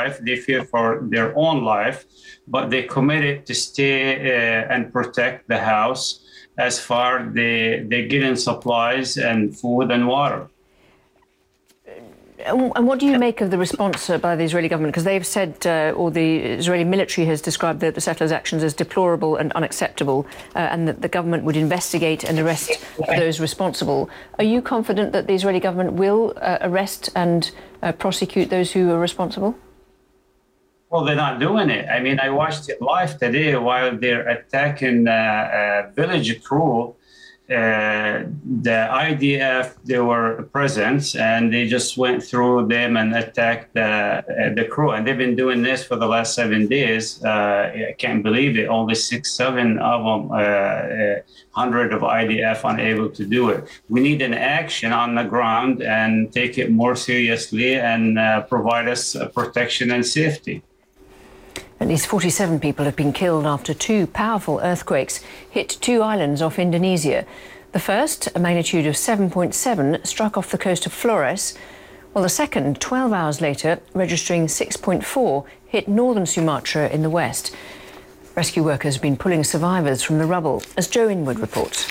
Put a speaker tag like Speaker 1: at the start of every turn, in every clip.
Speaker 1: life, they fear for their own life, but they committed to stay and protect the house as far they get in supplies and food and water.
Speaker 2: And what do you make of the response by the Israeli government? Because they've said, or the Israeli military has described the settlers' actions as deplorable and unacceptable, and that the government would investigate and arrest those responsible. Are you confident that the Israeli government will arrest and prosecute those who are responsible?
Speaker 1: Well, they're not doing it. I mean, I watched it live today while they're attacking a village crew. The IDF, they were present, and they just went through them and attacked the crew. And they've been doing this for the last 7 days. I can't believe it. Only 6-7 of them, 100 of IDF unable to do it. We need an action on the ground and take it more seriously and provide us protection and safety.
Speaker 2: At least 47 people have been killed after 2 powerful earthquakes hit 2 islands off Indonesia. The first, a magnitude of 7.7, struck off the coast of Flores, while the second, 12 hours later, registering 6.4, hit northern Sumatra in the west. Rescue workers have been pulling survivors from the rubble, as Joe Inwood reports.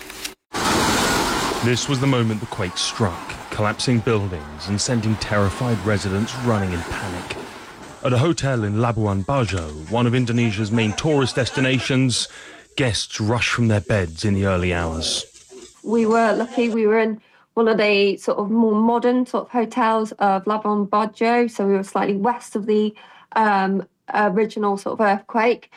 Speaker 3: This was the moment the quake struck, collapsing buildings and sending terrified residents running in panic. At a hotel in Labuan Bajo, one of Indonesia's main tourist destinations, guests rushed from their beds in the early hours.
Speaker 4: We were lucky. We were in one of the sort of more modern sort of hotels of Labuan Bajo, so we were slightly west of the original sort of earthquake.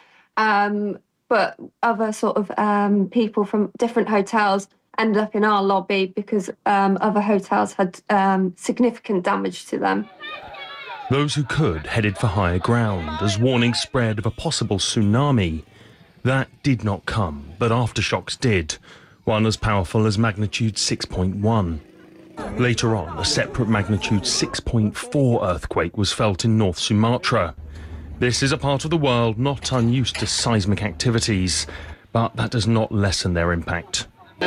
Speaker 4: But other sort of people from different hotels ended up in our lobby because other hotels had significant damage to them.
Speaker 3: Those who could headed for higher ground as warnings spread of a possible tsunami. That did not come, but aftershocks did, one as powerful as magnitude 6.1. Later on, a separate magnitude 6.4 earthquake was felt in North Sumatra. This is a part of the world not unused to seismic activities, but that does not lessen their impact.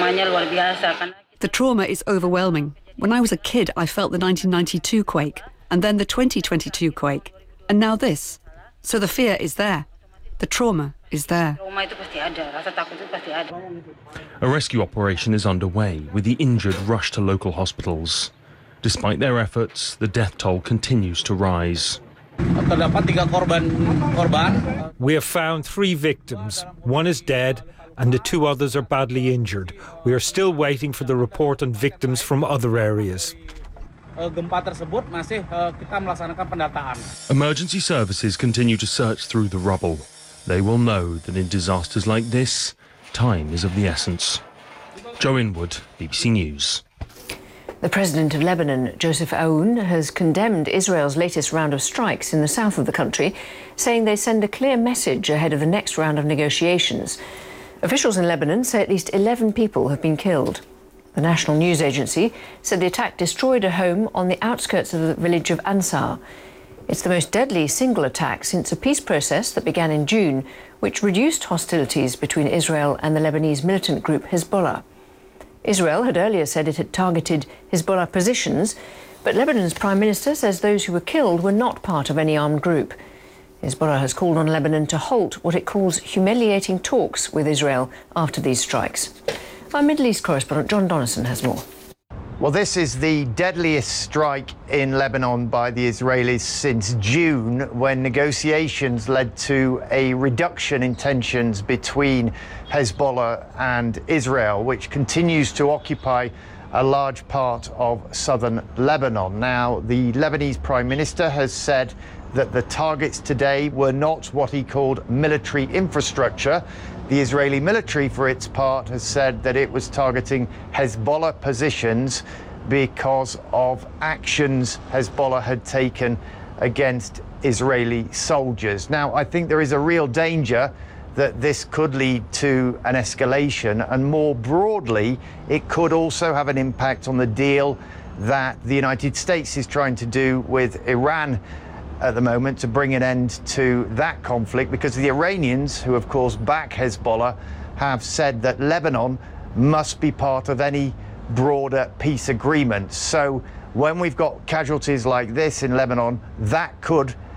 Speaker 5: The trauma is overwhelming. When I was a kid, I felt the 1992 quake, and then the 2022 quake, and now this. So the fear is there. The trauma is there.
Speaker 3: A rescue operation is underway, with the injured rushed to local hospitals. Despite their efforts, the death toll continues to rise.
Speaker 6: We have found 3 victims. 1 is dead, and the 2 others are badly injured. We are still waiting for the report on victims from other areas.
Speaker 3: Emergency services continue to search through the rubble. They will know that in disasters like this, time is of the essence. Joe Inwood, BBC News.
Speaker 2: The president of Lebanon, Joseph Aoun, has condemned Israel's latest round of strikes in the south of the country, saying they send a clear message ahead of the next round of negotiations. Officials in Lebanon say at least 11 people have been killed. The national news agency said the attack destroyed a home on the outskirts of the village of Ansar. It's the most deadly single attack since a peace process that began in June, which reduced hostilities between Israel and the Lebanese militant group Hezbollah. Israel had earlier said it had targeted Hezbollah positions, but Lebanon's Prime Minister says those who were killed were not part of any armed group. Hezbollah has called on Lebanon to halt what it calls humiliating talks with Israel after these strikes. Our Middle East correspondent John Donison has more.
Speaker 7: Well, this is the deadliest strike in Lebanon by the Israelis since June, when negotiations led to a reduction in tensions between Hezbollah and Israel, which continues to occupy a large part of southern Lebanon. Now, the Lebanese Prime Minister has said that the targets today were not what he called military infrastructure. The Israeli military, for its part, has said that it was targeting Hezbollah positions because of actions Hezbollah had taken against Israeli soldiers. Now, I think there is a real danger that this could lead to an escalation, and more broadly, it could also have an impact on the deal that the United States is trying to do with Iran at the moment to bring an end to that conflict, because the Iranians, who of course back Hezbollah, have said that Lebanon must be part of any broader peace agreement. So when we've got casualties like this in Lebanon, that could